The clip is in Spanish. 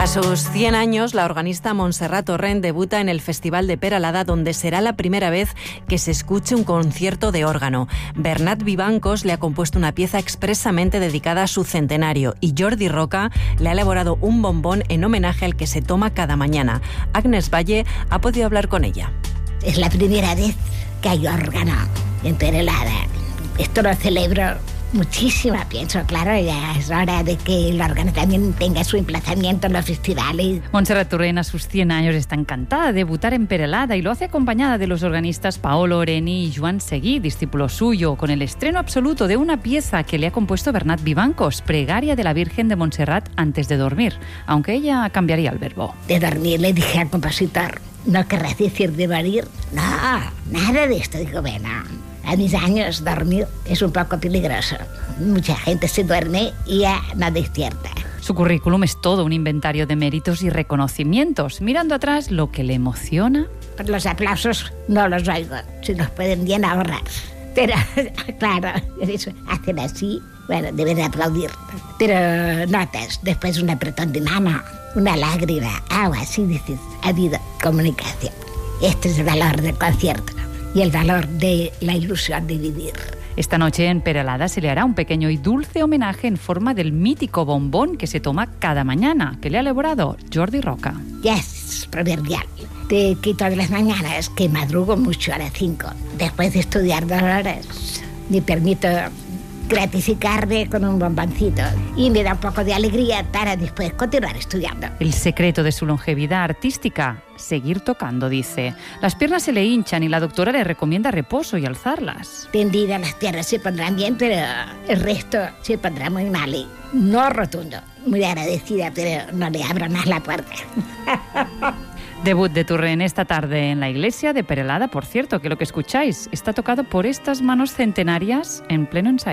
A sus 100 años, la organista Montserrat Torrent debuta en el Festival de Peralada, donde será la primera vez que se escuche un concierto de órgano. Bernat Vivancos le ha compuesto una pieza expresamente dedicada a su centenario y Jordi Roca le ha elaborado un bombón en homenaje al que se toma cada mañana. Agnes Valle ha podido hablar con ella. Es la primera vez que hay órgano en Peralada. Esto lo celebro muchísimo, pienso, claro, ya es hora de que el órgano también tenga su emplazamiento en los festivales. Montserrat Torrent, a sus 100 años, está encantada de debutar en Peralada y lo hace acompañada de los organistas Paolo Oreni y Joan Seguí, discípulo suyo, con el estreno absoluto de una pieza que le ha compuesto Bernat Vivancos, Pregaria de la Virgen de Montserrat antes de dormir, aunque ella cambiaría el verbo. De dormir le dije al compositor, ¿no querrás decir de morir? No, nada de esto. Digo, bueno, a mis años dormir es un poco peligroso. Mucha gente se duerme y ya no despierta. Su currículum es todo un inventario de méritos y reconocimientos. Mirando atrás, lo que le emociona... Por los aplausos no los oigo, si los pueden bien ahorrar. Pero, claro, eso, hacen así, bueno, deben aplaudir. Pero notas, después un apretón de mano, una lágrima, algo así, dices, ha habido comunicación. Este es el valor del concierto y el valor de la ilusión de vivir. Esta noche en Peralada se le hará un pequeño y dulce homenaje en forma del mítico bombón que se toma cada mañana, que le ha elaborado Jordi Roca. Ya es proverbial. Te quito de las mañanas, que madrugo mucho a las 5. Después de estudiar 2 horas, me permito gratificarme con un bomboncito y me da un poco de alegría para después continuar estudiando. El secreto de su longevidad artística, seguir tocando, dice. Las piernas se le hinchan y la doctora le recomienda reposo y alzarlas. Tendidas las piernas se pondrán bien, pero el resto se pondrá muy mal y no rotundo. Muy agradecida, pero no le abro más la puerta. Debut de Torrent esta tarde en la iglesia de Peralada. Por cierto, que lo que escucháis está tocado por estas manos centenarias en pleno ensayo.